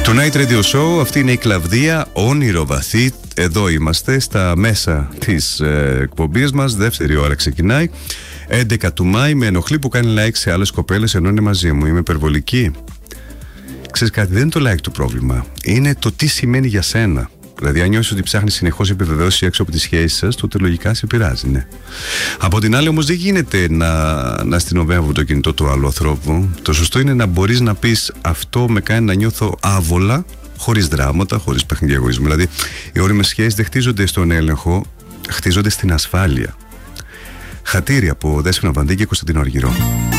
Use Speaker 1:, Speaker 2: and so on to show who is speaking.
Speaker 1: Tonight Radio Show, αυτή είναι η Κλαβδία, όνειρο βαθύ. Εδώ είμαστε στα μέσα της εκπομπής μας. Δεύτερη ώρα ξεκινάει 11 του Μάη. Με ενοχλεί που κάνει like σε άλλες κοπέλες ενώ είναι μαζί μου. Είμαι υπερβολική? Ξέρεις κάτι, δεν είναι το like το πρόβλημα. Είναι το τι σημαίνει για σένα. Δηλαδή, αν νιώσεις ότι ψάχνεις συνεχώς επιβεβαίωση έξω από τις σχέσεις σας, τότε λογικά σε πειράζει, ναι. Από την άλλη, όμως, δεν γίνεται να αστυνομεύω το κινητό του άλλου ανθρώπου. Το σωστό είναι να μπορείς να πεις αυτό με κάνει να νιώθω άβολα, χωρίς δράματα, χωρίς παιχνίδι εγωισμού. Δηλαδή, οι όριμες σχέσεις δεν χτίζονται στον έλεγχο, χτίζονται στην ασφάλεια. Χατήρι από Δέσποινα Βανδύ και Κωνσταντίνο Αργυρό.